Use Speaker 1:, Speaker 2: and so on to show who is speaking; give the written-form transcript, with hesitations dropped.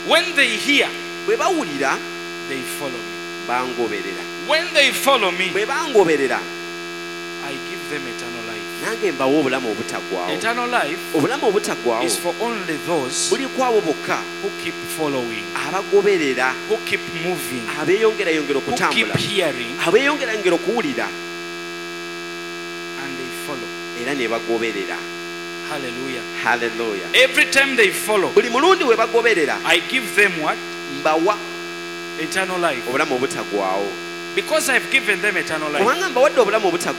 Speaker 1: When they hear,
Speaker 2: bwe bawulira
Speaker 1: they follow me.
Speaker 2: bangoberera.
Speaker 1: When they follow me,
Speaker 2: Bwe bangoberera
Speaker 1: I give them eternal life.
Speaker 2: nange mbawa obulamu obutaggwaawo.
Speaker 1: Eternal life
Speaker 2: Obulamu obutaggwaawo
Speaker 1: is for only those
Speaker 2: buli kwabo bokka
Speaker 1: who keep following,
Speaker 2: abagoberera,
Speaker 1: who keep moving,
Speaker 2: abeeyongerayongera
Speaker 1: who keep
Speaker 2: okutambula,
Speaker 1: hearing,
Speaker 2: abeeyongerayongera okuwulira
Speaker 1: and they follow.
Speaker 2: era ne bagoberera.
Speaker 1: Hallelujah.
Speaker 2: Haleluya.
Speaker 1: Every time they follow,
Speaker 2: Buli mulundi we bagoberera
Speaker 1: I give them what?
Speaker 2: mbawa
Speaker 1: Eternal life.
Speaker 2: obulamu obutaggwaawo.
Speaker 1: Because I've given them eternal life.
Speaker 2: Kubanga mbawadde obulamu obutaggwaawo